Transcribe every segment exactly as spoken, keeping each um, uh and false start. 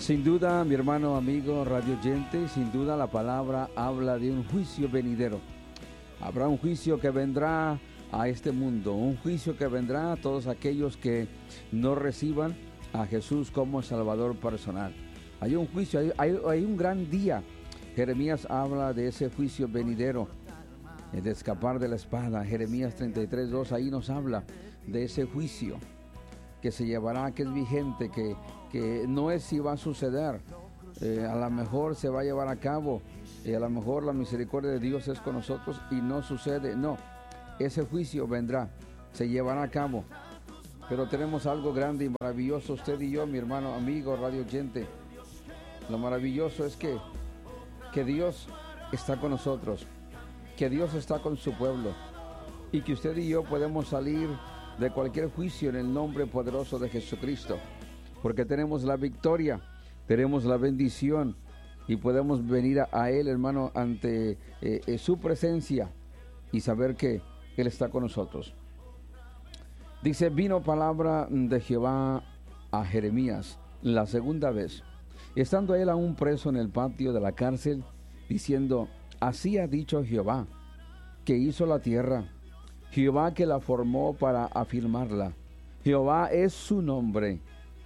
Sin duda, mi hermano, amigo, radio oyente, sin duda la palabra habla de un juicio venidero. Habrá un juicio que vendrá a este mundo, un juicio que vendrá a todos aquellos que no reciban a Jesús como Salvador personal. Hay un juicio, hay, hay, hay un gran día. Jeremías habla de ese juicio venidero, de escapar de la espada. Jeremías treinta y tres, dos, ahí nos habla de ese juicio que se llevará, que es vigente, que, que no es si va a suceder, eh, a lo mejor se va a llevar a cabo, eh, a lo mejor la misericordia de Dios es con nosotros y no sucede, no, ese juicio vendrá, se llevará a cabo, pero tenemos algo grande y maravilloso, usted y yo, mi hermano, amigo, radio oyente. Lo maravilloso es que, que Dios está con nosotros, que Dios está con su pueblo y que usted y yo podemos salir de cualquier juicio en el nombre poderoso de Jesucristo, porque tenemos la victoria, tenemos la bendición y podemos venir a, a Él, hermano, ante eh, eh, su presencia y saber que Él está con nosotros. Dice, vino palabra de Jehová a Jeremías la segunda vez, estando él aún preso en el patio de la cárcel, diciendo, así ha dicho Jehová, que hizo la tierra, Jehová que la formó para afirmarla. Jehová es su nombre.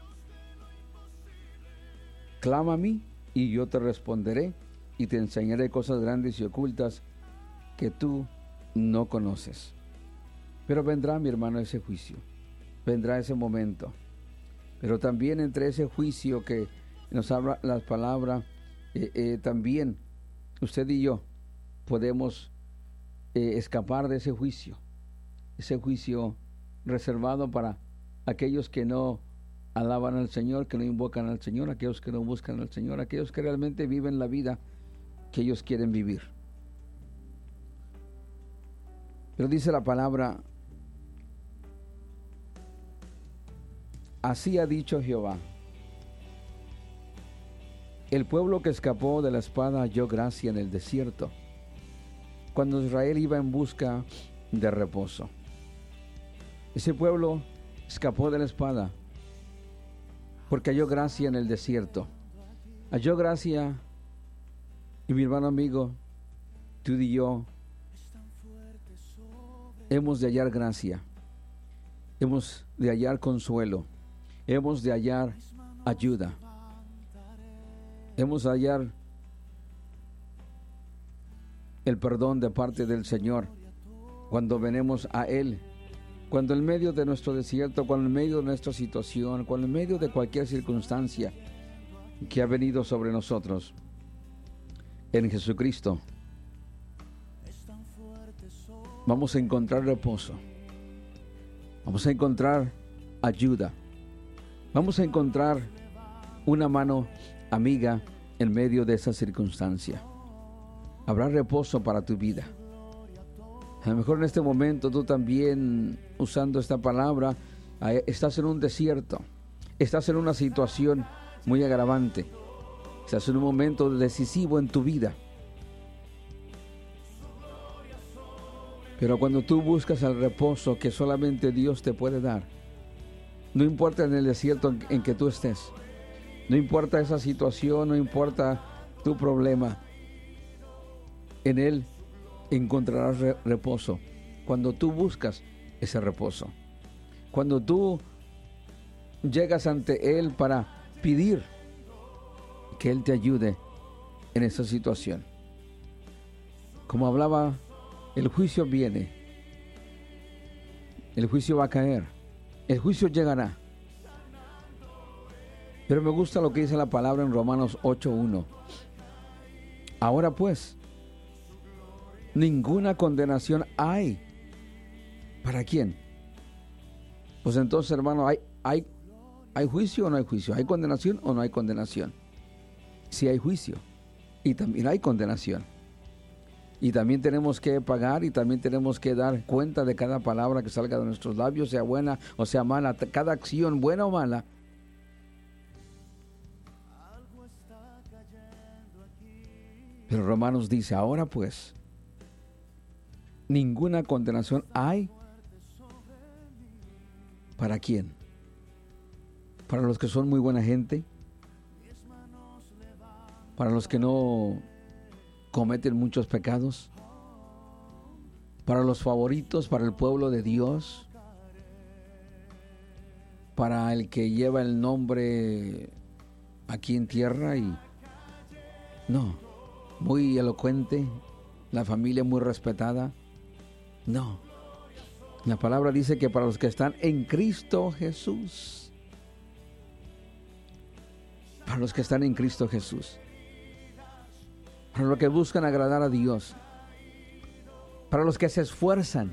Clama a mí y yo te responderé y te enseñaré cosas grandes y ocultas que tú no conoces. Pero vendrá, mi hermano, ese juicio. Vendrá ese momento. Pero también entre ese juicio que nos habla las palabras, eh, eh, también usted y yo podemos eh, escapar de ese juicio. Ese juicio reservado para aquellos que no alaban al Señor, que no invocan al Señor, aquellos que no buscan al Señor, aquellos que realmente viven la vida que ellos quieren vivir. Pero dice la palabra, así ha dicho Jehová, el pueblo que escapó de la espada halló gracia en el desierto, cuando Israel iba en busca de reposo. Ese pueblo escapó de la espada porque halló gracia en el desierto. Halló gracia, y mi hermano amigo, tú y yo hemos de hallar gracia, hemos de hallar consuelo, hemos de hallar ayuda, hemos de hallar el perdón de parte del Señor cuando venimos a Él. Cuando en medio de nuestro desierto, cuando en medio de nuestra situación, cuando en medio de cualquier circunstancia que ha venido sobre nosotros, en Jesucristo vamos a encontrar reposo, vamos a encontrar ayuda, vamos a encontrar una mano amiga en medio de esa circunstancia. Habrá reposo para tu vida. A lo mejor en este momento tú también, usando esta palabra, estás en un desierto, estás en una situación muy agravante, estás en un momento decisivo en tu vida. Pero cuando tú buscas el reposo que solamente Dios te puede dar, no importa en el desierto en, en que tú estés, no importa esa situación, no importa tu problema, en Él encontrarás re- reposo. Cuando tú buscas ese reposo, cuando tú llegas ante Él para pedir que Él te ayude en esa situación. Como hablaba, el juicio viene, el juicio va a caer, el juicio llegará. Pero me gusta lo que dice la palabra en Romanos ocho uno. Ahora pues, ninguna condenación hay. ¿Para quién? Pues entonces, hermano, ¿hay, hay, ¿hay juicio o no hay juicio? ¿Hay condenación o no hay condenación? Sí hay juicio y también hay condenación. Y también tenemos que pagar y también tenemos que dar cuenta de cada palabra que salga de nuestros labios, sea buena o sea mala, cada acción buena o mala. Pero Romanos dice, ahora pues, ninguna condenación hay. ¿Para quién? ¿Para los que son muy buena gente? para los que no cometen muchos pecados, para los favoritos, para el pueblo de Dios, para el que lleva el nombre aquí en tierra y no, muy elocuente, la familia muy respetada. No, la palabra dice que para los que están en Cristo Jesús, para los que están en Cristo Jesús, para los que buscan agradar a Dios, para los que se esfuerzan,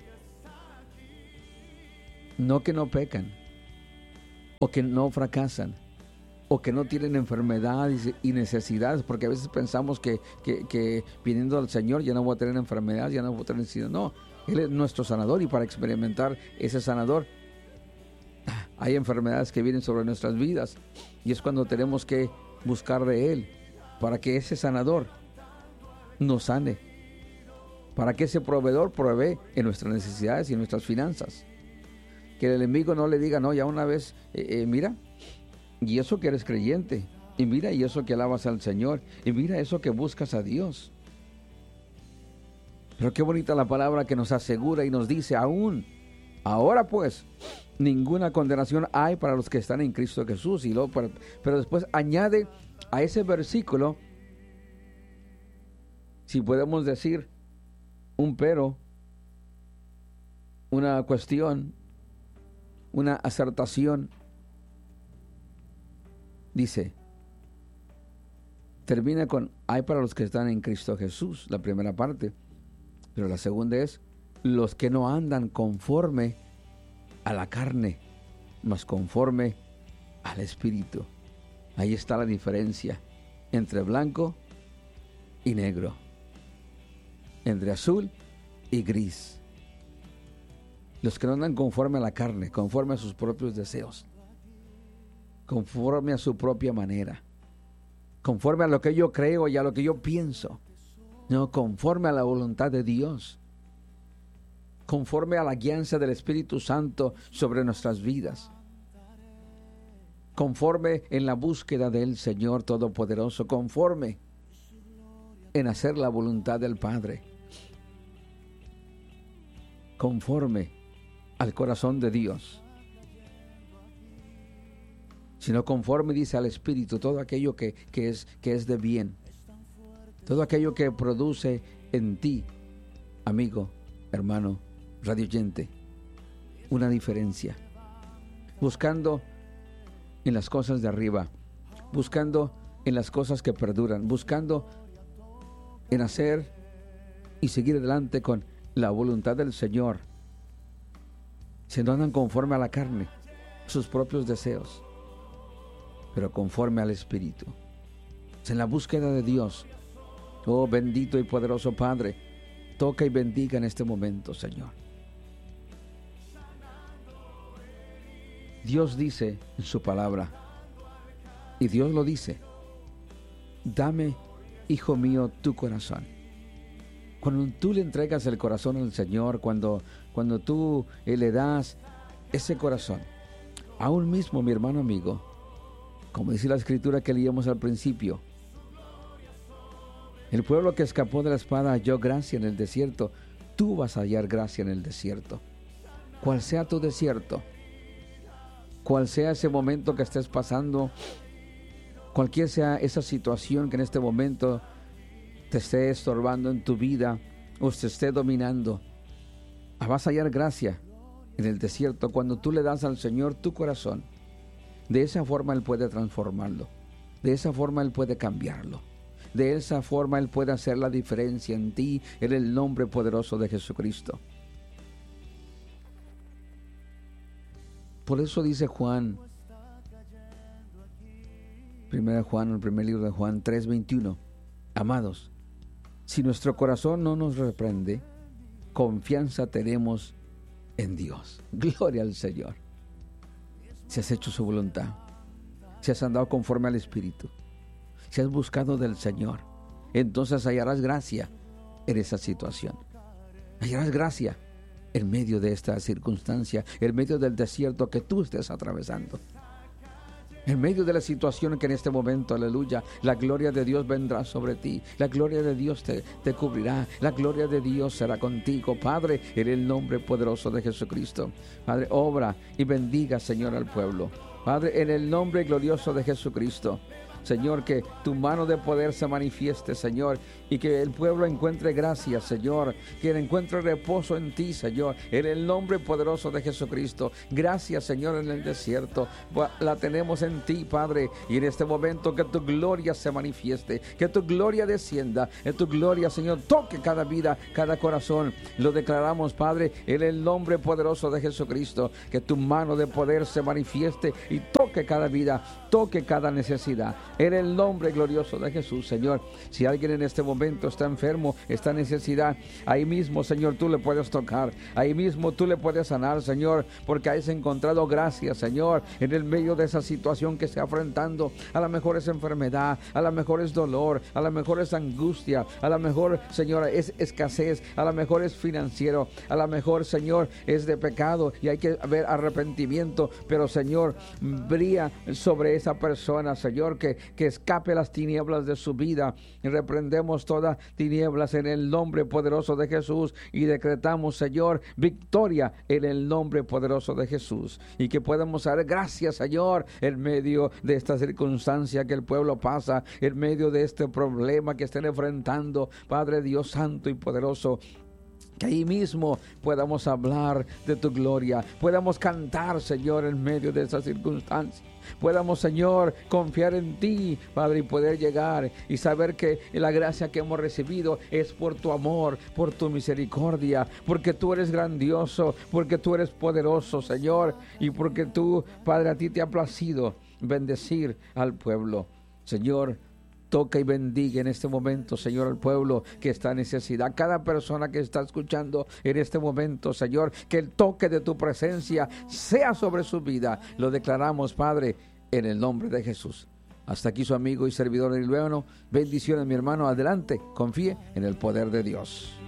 no que no pecan, o que no fracasan, o que no tienen enfermedades y necesidades, porque a veces pensamos que, que, que viniendo al Señor ya no voy a tener enfermedades, ya no voy a tener necesidad. No, Él es nuestro sanador, y para experimentar ese sanador hay enfermedades que vienen sobre nuestras vidas, y es cuando tenemos que buscar de Él para que ese sanador nos sane, para que ese proveedor provee en nuestras necesidades y en nuestras finanzas. Que el enemigo no le diga, no, ya una vez, eh, eh, mira, y eso que eres creyente, y mira, y eso que alabas al Señor, y mira eso que buscas a Dios. Pero qué bonita la palabra que nos asegura y nos dice, aún, ahora pues, ninguna condenación hay para los que están en Cristo Jesús. Y luego, pero, pero después añade a ese versículo, si podemos decir, un pero, una cuestión, una acertación. Dice, termina con, hay para los que están en Cristo Jesús, la primera parte, pero la segunda es, los que no andan conforme a la carne, mas conforme al Espíritu. Ahí está la diferencia entre blanco y negro, entre azul y gris. Los que no andan conforme a la carne, conforme a sus propios deseos, conforme a su propia manera, conforme a lo que yo creo y a lo que yo pienso, no, conforme a la voluntad de Dios, conforme a la guianza del Espíritu Santo sobre nuestras vidas, conforme en la búsqueda del Señor Todopoderoso, conforme en hacer la voluntad del Padre, conforme al corazón de Dios, sino conforme, dice, al Espíritu, todo aquello que, que, es, que es de bien, todo aquello que produce en ti, amigo, hermano, radioyente, una diferencia, buscando en las cosas de arriba, buscando en las cosas que perduran, buscando en hacer y seguir adelante con la voluntad del Señor, si no andan conforme a la carne, sus propios deseos, pero conforme al Espíritu, en la búsqueda de Dios. Oh, bendito y poderoso Padre, toca y bendiga en este momento, Señor. Dios dice en su palabra, y Dios lo dice, dame, hijo mío, tu corazón. Cuando tú le entregas el corazón al Señor, cuando, cuando tú eh, le das ese corazón, aún mismo, mi hermano amigo, como dice la escritura que leíamos al principio, el pueblo que escapó de la espada halló gracia en el desierto. Tú vas a hallar gracia en el desierto. Cual sea tu desierto, cual sea ese momento que estés pasando, cualquier sea esa situación que en este momento te esté estorbando en tu vida o te esté dominando, vas a hallar gracia en el desierto cuando tú le das al Señor tu corazón. De esa forma Él puede transformarlo, de esa forma Él puede cambiarlo, de esa forma Él puede hacer la diferencia en ti, en el nombre poderoso de Jesucristo. Por eso dice Juan, primera Juan, el primer libro de Juan tres veintiuno, amados, si nuestro corazón no nos reprende, confianza tenemos en Dios. Gloria al Señor. Si has hecho su voluntad, si has andado conforme al Espíritu, si has buscado del Señor, entonces hallarás gracia en esa situación. Hallarás gracia en medio de esta circunstancia, en medio del desierto que tú estés atravesando. En medio de la situación que en este momento, aleluya, la gloria de Dios vendrá sobre ti. La gloria de Dios te, te cubrirá. La gloria de Dios será contigo, Padre, en el nombre poderoso de Jesucristo. Padre, obra y bendiga, Señor, al pueblo. Padre, en el nombre glorioso de Jesucristo. Señor, que tu mano de poder se manifieste, Señor, y que el pueblo encuentre gracia, Señor, que encuentre reposo en ti, Señor, en el nombre poderoso de Jesucristo. Gracias, Señor, en el desierto, la tenemos en ti, Padre, y en este momento que tu gloria se manifieste, que tu gloria descienda, en tu gloria, Señor, toque cada vida, cada corazón. Lo declaramos, Padre, en el nombre poderoso de Jesucristo, que tu mano de poder se manifieste y toque cada vida, toque cada necesidad. En el nombre glorioso de Jesús, Señor. Si alguien en este momento está enfermo, está en necesidad, ahí mismo, Señor, tú le puedes tocar. Ahí mismo tú le puedes sanar, Señor, porque hayas encontrado gracia, Señor, en el medio de esa situación que está enfrentando. A lo mejor es enfermedad, a lo mejor es dolor, a lo mejor es angustia, a lo mejor, Señor, es escasez, a lo mejor es financiero, a lo mejor, Señor, es de pecado y hay que ver arrepentimiento. Pero, Señor, brilla sobre esa persona, Señor, que que escape las tinieblas de su vida. Y reprendemos todas tinieblas en el nombre poderoso de Jesús y decretamos, Señor, victoria en el nombre poderoso de Jesús. Y que podamos dar gracias, Señor, en medio de esta circunstancia que el pueblo pasa, en medio de este problema que estén enfrentando, Padre Dios santo y poderoso. Que ahí mismo podamos hablar de tu gloria, podamos cantar, Señor, en medio de esa circunstancia. Podamos, Señor, confiar en ti, Padre, y poder llegar y saber que la gracia que hemos recibido es por tu amor, por tu misericordia, porque tú eres grandioso, porque tú eres poderoso, Señor, y porque tú, Padre, a ti te ha placido bendecir al pueblo. Señor, toca y bendiga en este momento, Señor, al pueblo que está en necesidad. Cada persona que está escuchando en este momento, Señor, que el toque de tu presencia sea sobre su vida. Lo declaramos, Padre, en el nombre de Jesús. Hasta aquí su amigo y servidor Neri Luévano. Bendiciones, mi hermano. Adelante, confíe en el poder de Dios.